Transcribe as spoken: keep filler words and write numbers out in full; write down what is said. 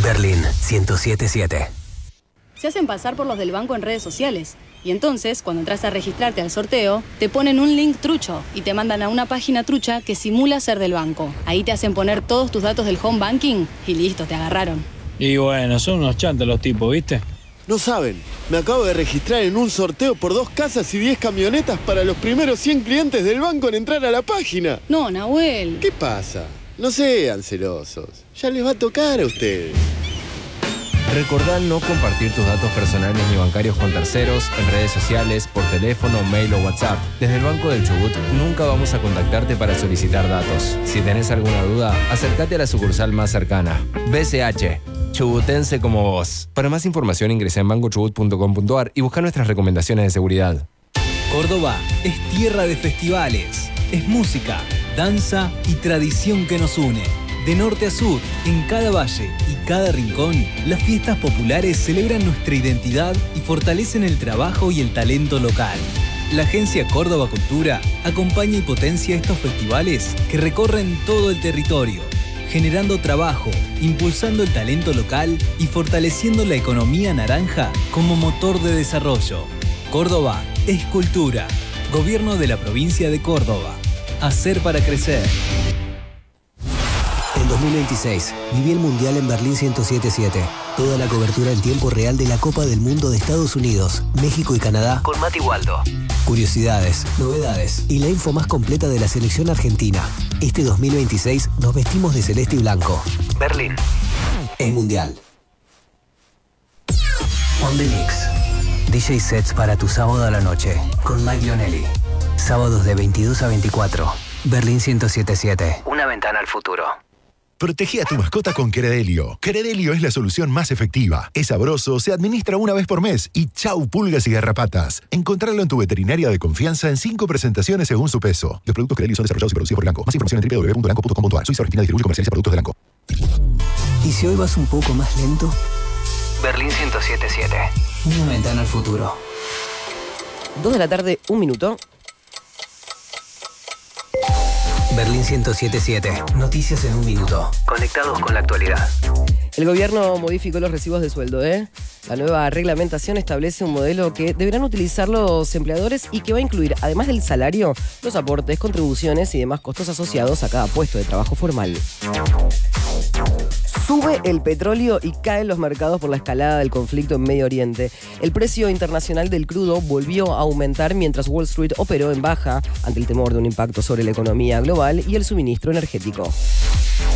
Berlín ciento siete siete. Se hacen pasar por los del banco en redes sociales. Y entonces, cuando entras a registrarte al sorteo, te ponen un link trucho y te mandan a una página trucha que simula ser del banco. Ahí te hacen poner todos tus datos del home banking y listo, te agarraron. Y bueno, son unos chantos los tipos, ¿viste? No saben, me acabo de registrar en un sorteo por dos casas y diez camionetas para los primeros cien clientes del banco en entrar a la página. No, Nahuel. ¿Qué pasa? No sean celosos. Ya les va a tocar a ustedes. Recordá no compartir tus datos personales ni bancarios con terceros, en redes sociales, por teléfono, mail o WhatsApp. Desde el Banco del Chubut nunca vamos a contactarte para solicitar datos. Si tenés alguna duda, acércate a la sucursal más cercana. B C H, chubutense como vos. Para más información ingresa en banco chubut punto com punto a r y busca nuestras recomendaciones de seguridad. Córdoba es tierra de festivales. Es música, danza y tradición que nos une. De norte a sur, en cada valle y cada rincón, las fiestas populares celebran nuestra identidad y fortalecen el trabajo y el talento local. La Agencia Córdoba Cultura acompaña y potencia estos festivales que recorren todo el territorio, generando trabajo, impulsando el talento local y fortaleciendo la economía naranja como motor de desarrollo. Córdoba es cultura. Gobierno de la provincia de Córdoba. Hacer para crecer. En dos mil veintiséis, viví el Mundial en Berlín ciento siete siete. Toda la cobertura en tiempo real de la Copa del Mundo de Estados Unidos, México y Canadá con Mati Waldo. Curiosidades, novedades y la info más completa de la selección argentina. Este dos mil veintiséis nos vestimos de celeste y blanco. Berlín. El Mundial. On the Mix. D J sets para tu sábado a la noche con Mike Lionelli. Sábados de veintidós a veinticuatro. Berlín ciento siete siete. Una ventana al futuro. Protegí a tu mascota con Credelio. Credelio es la solución más efectiva. Es sabroso, se administra una vez por mes y chau pulgas y garrapatas. Encontrarlo en tu veterinaria de confianza en cinco presentaciones según su peso. Los productos Credelio son desarrollados y producidos por Elanco. Más información en doble u doble u doble u punto elanco punto com punto a r. Suiza Argentina distribuye y comercializa productos de Elanco. ¿Y si hoy vas un poco más lento? Berlín ciento siete siete. Una ventana al futuro. Dos de la tarde, un minuto. Berlín ciento siete siete. Noticias en un minuto. Conectados con la actualidad. El gobierno modificó los recibos de sueldo, ¿eh? La nueva reglamentación establece un modelo que deberán utilizar los empleadores y que va a incluir, además del salario, los aportes, contribuciones y demás costos asociados a cada puesto de trabajo formal. Sube el petróleo y caen los mercados por la escalada del conflicto en Medio Oriente. El precio internacional del crudo volvió a aumentar mientras Wall Street operó en baja ante el temor de un impacto sobre la economía global y el suministro energético.